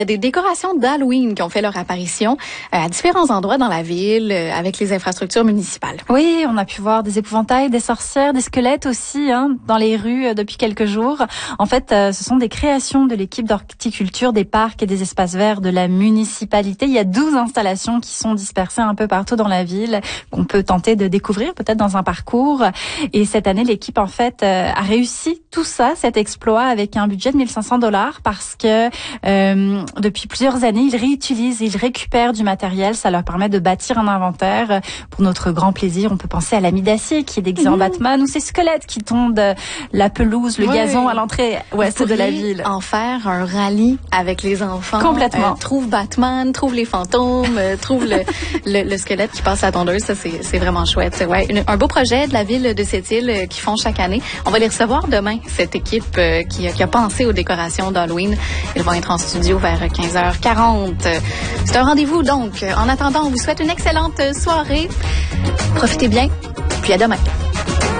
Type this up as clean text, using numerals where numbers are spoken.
Il y a des décorations d'Halloween qui ont fait leur apparition à différents endroits dans la ville avec les infrastructures municipales. Oui, on a pu voir des épouvantails, des sorcières, des squelettes aussi dans les rues depuis quelques jours. En fait, ce sont des créations de l'équipe d'horticulture des parcs et des espaces verts de la municipalité. Il y a 12 installations qui sont dispersées un peu partout dans la ville qu'on peut tenter de découvrir peut-être dans un parcours. Et cette année, l'équipe en fait a réussi tout ça, cet exploit avec un budget de $1 500 parce que depuis plusieurs années, ils réutilisent, ils récupèrent du matériel. Ça leur permet de bâtir un inventaire. Pour notre grand plaisir, on peut penser à l'ami d'acier qui est déguisé en Batman ou ces squelettes qui tondent la pelouse, le gazon à l'entrée ouest de la ville. En faire un rallye avec les enfants. Complètement. Trouve Batman, trouve les fantômes, trouve le squelette qui passe à la tondeuse. Ça, c'est vraiment chouette. Ouais, un beau projet de la ville de Sept-Îles qui font chaque année. On va les recevoir demain, cette équipe qui a pensé aux décorations d'Halloween. Ils vont être en studio vers 15h40. C'est un rendez-vous donc. En attendant, on vous souhaite une excellente soirée. Profitez bien, puis à demain.